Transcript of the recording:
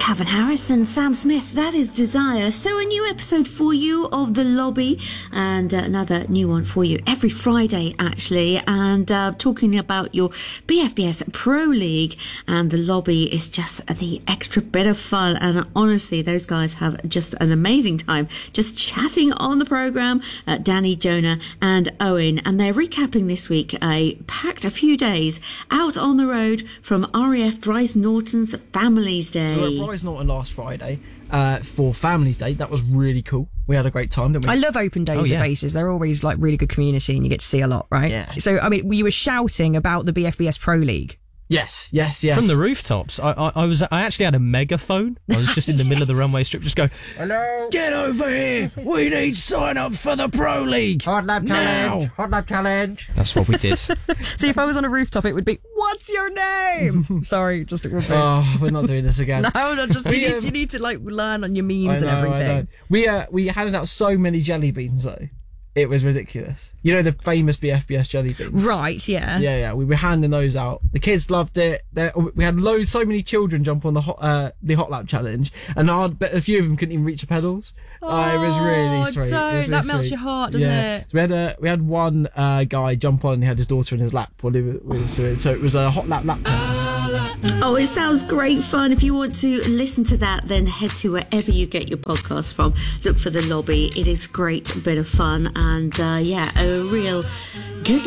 Calvin Harris and Sam Smith, that is Desire. So a new episode for you of The Lobby, and another new one for you every Friday, actually, and talking about your BFBS Pro League. And The Lobby is just the extra bit of fun, and honestly, those guys have just an amazing time just chatting on the programme, Danny, Jonah and Owen, and they're recapping this week a few days out on the road from RAF Bryce Norton's Families Day. We were at Bryce Norton last Friday for Families Day. That was really cool. We had a great time, didn't we? I love open days at bases. They're always like really good community and you get to see a lot, right? Yeah. So, I mean, you were shouting about the BFBS Pro League. Yes. From the rooftops. I actually had a megaphone. I was just in the middle of the runway strip just go, hello, get over here. We need sign up for the Pro League. Hot lap challenge. Hot lap challenge. That's what we did. See, if I was on a rooftop, it would be, what's your name? Sorry, just it would be. Oh, we're not doing this again. No, just you need to like learn on your memes and everything. We handed out so many jelly beans though. It was ridiculous. You know the famous BFBS jelly beans? Right, yeah. Yeah. We were handing those out. The kids loved it. We had so many children jump on the hot lap challenge, and I bet a few of them couldn't even reach the pedals. It was really sweet. That melts your heart, doesn't it? So we had one guy jump on and he had his daughter in his lap while he was doing. So it was a hot lap challenge. Oh, it sounds great fun. If you want to listen to that, then head to wherever you get your podcast from. Look for The Lobby. It is great bit of fun, and a real good